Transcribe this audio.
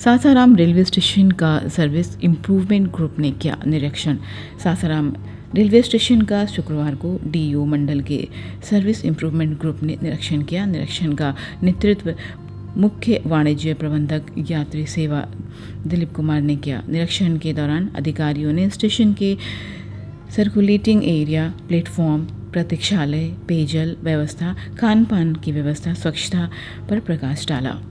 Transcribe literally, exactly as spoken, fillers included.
Sasaram railway station का service improvement group ने किया निरीक्षण। सासाराम रेलवे स्टेशन का शुक्रवार को डीयू मंडल के सर्विस इम्प्रूवमेंट ग्रुप ने निरीक्षण किया। निरीक्षण का नेतृत्व मुख्य वाणिज्य प्रबंधक यात्री सेवा दिलीप कुमार ने किया। निरीक्षण के दौरान अधिकारियों ने स्टेशन के सर्कुलेटिंग एरिया, प्लेटफॉर्म, प्रतीक्षालय, पेयजल व्यवस्था, खान पान की व्यवस्था, स्वच्छता पर प्रकाश डाला।